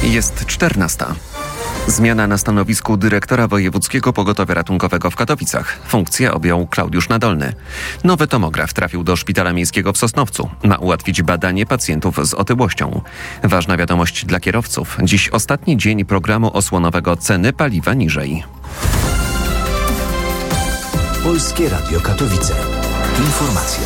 Jest 14. Zmiana na stanowisku dyrektora Wojewódzkiego Pogotowia Ratunkowego w Katowicach. Funkcję objął Klaudiusz Nadolny. Nowy tomograf trafił do Szpitala Miejskiego w Sosnowcu. Ma ułatwić badanie pacjentów z otyłością. Ważna wiadomość dla kierowców. Dziś ostatni dzień programu osłonowego Ceny paliwa niżej. Polskie Radio Katowice. Informacje.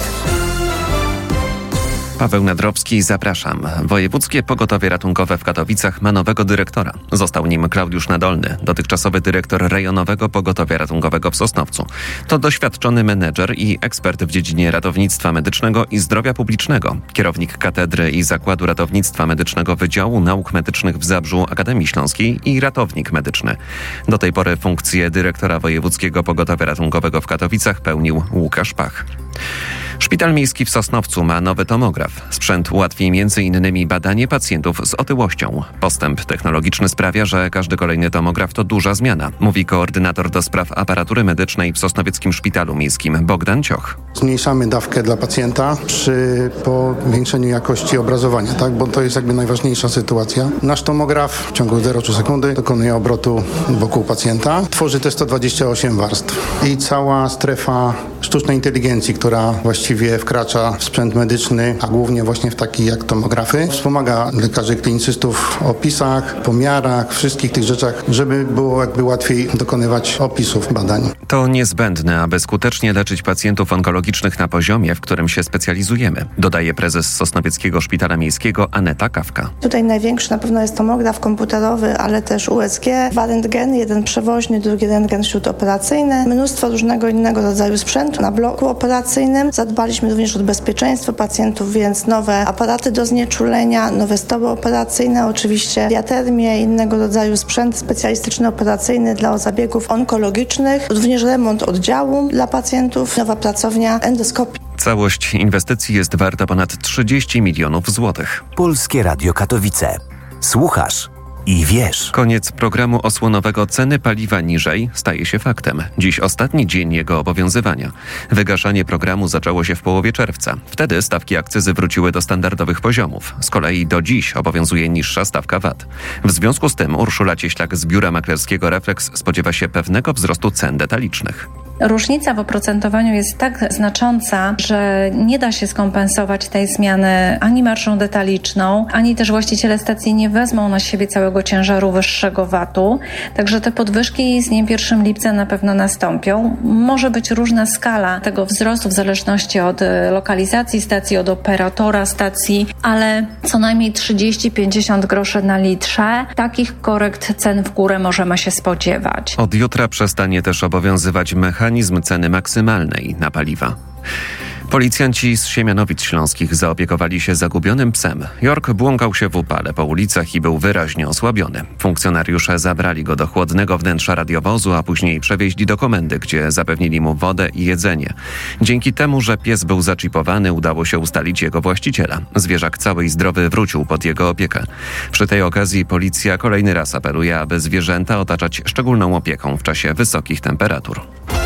Paweł Nadrowski, zapraszam. Wojewódzkie Pogotowie Ratunkowe w Katowicach ma nowego dyrektora. Został nim Klaudiusz Nadolny, dotychczasowy dyrektor Rejonowego Pogotowia Ratunkowego w Sosnowcu. To doświadczony menedżer i ekspert w dziedzinie ratownictwa medycznego i zdrowia publicznego. Kierownik Katedry i Zakładu Ratownictwa Medycznego Wydziału Nauk Medycznych w Zabrzu Akademii Śląskiej i ratownik medyczny. Do tej pory funkcję dyrektora Wojewódzkiego Pogotowia Ratunkowego w Katowicach pełnił Łukasz Pach. Szpital Miejski w Sosnowcu ma nowy tomograf. Sprzęt ułatwi m.in. badanie pacjentów z otyłością. Postęp technologiczny sprawia, że każdy kolejny tomograf to duża zmiana, mówi koordynator do spraw aparatury medycznej w Sosnowieckim Szpitalu Miejskim Bogdan Cioch. Zmniejszamy dawkę dla pacjenta przy powiększeniu jakości obrazowania, tak? Bo to jest jakby najważniejsza sytuacja. Nasz tomograf w ciągu 0,3 sekundy dokonuje obrotu wokół pacjenta. Tworzy te 128 warstw. I cała strefa sztucznej inteligencji, która właściwie wkracza w sprzęt medyczny, a głównie właśnie w taki jak tomografy, wspomaga lekarzy klinicystów w opisach, pomiarach, wszystkich tych rzeczach, żeby było jakby łatwiej dokonywać opisów badań. To niezbędne, aby skutecznie leczyć pacjentów onkologicznych na poziomie, w którym się specjalizujemy, dodaje prezes Sosnowieckiego Szpitala Miejskiego Aneta Kawka. Tutaj największy na pewno jest tomograf komputerowy, ale też USG, dwa rentgeny, jeden przewoźny, drugi rentgen śródoperacyjny, mnóstwo różnego innego rodzaju sprzętu na bloku operacyjnym. Zadbaliśmy również o bezpieczeństwo pacjentów, więc nowe aparaty do znieczulenia, nowe stoły operacyjne, oczywiście diatermię, innego rodzaju sprzęt specjalistyczny operacyjny dla zabiegów onkologicznych, również remont oddziału dla pacjentów, nowa pracownia endoskopii. Całość inwestycji jest warta ponad 30 milionów złotych. Polskie Radio Katowice. Słuchasz i wiesz. Koniec programu osłonowego Ceny paliwa niżej staje się faktem. Dziś ostatni dzień jego obowiązywania. Wygaszanie programu zaczęło się w połowie czerwca. Wtedy stawki akcyzy wróciły do standardowych poziomów. Z kolei do dziś obowiązuje niższa stawka VAT. W związku z tym Urszula Cieślak z biura maklerskiego Reflex spodziewa się pewnego wzrostu cen detalicznych. Różnica w oprocentowaniu jest tak znacząca, że nie da się skompensować tej zmiany ani marżą detaliczną, ani też właściciele stacji nie wezmą na siebie całego ciężaru wyższego VAT-u. Także te podwyżki z dniem 1 lipca na pewno nastąpią. Może być różna skala tego wzrostu w zależności od lokalizacji stacji, od operatora stacji, ale co najmniej 30-50 groszy na litrze. Takich korekt cen w górę możemy się spodziewać. Od jutra przestanie też obowiązywać mechanizm ceny maksymalnej na paliwa. Policjanci z Siemianowic Śląskich zaopiekowali się zagubionym psem. York błąkał się w upale po ulicach i był wyraźnie osłabiony. Funkcjonariusze zabrali go do chłodnego wnętrza radiowozu, a później przewieźli do komendy, gdzie zapewnili mu wodę i jedzenie. Dzięki temu, że pies był zaczipowany, udało się ustalić jego właściciela. Zwierzak cały i zdrowy wrócił pod jego opiekę. Przy tej okazji policja kolejny raz apeluje, aby zwierzęta otaczać szczególną opieką w czasie wysokich temperatur.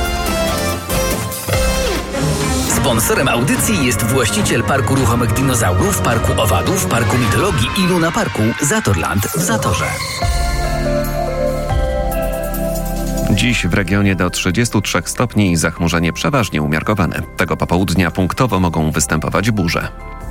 Sponsorem audycji jest właściciel Parku Ruchomych Dinozaurów, Parku Owadów, Parku Mitologii i Luna Parku Zatorland w Zatorze. Dziś w regionie do 33 stopni i zachmurzenie przeważnie umiarkowane. Tego popołudnia punktowo mogą występować burze.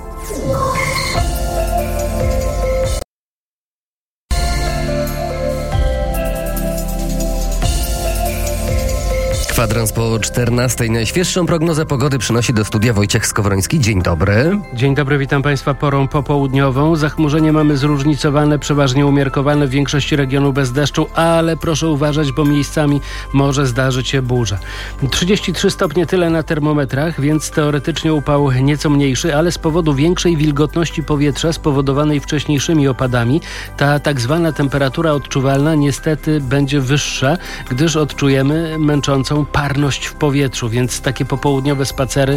Kwadrans po 14. Najświeższą prognozę pogody przynosi do studia Wojciech Skowroński. Dzień dobry. Dzień dobry, witam Państwa porą popołudniową. Zachmurzenie mamy zróżnicowane, przeważnie umiarkowane, w większości regionu bez deszczu, ale proszę uważać, bo miejscami może zdarzyć się burza. 33 stopnie tyle na termometrach, więc teoretycznie upał nieco mniejszy, ale z powodu większej wilgotności powietrza spowodowanej wcześniejszymi opadami, ta tak zwana temperatura odczuwalna niestety będzie wyższa, gdyż odczujemy męczącą parność w powietrzu, więc takie popołudniowe spacery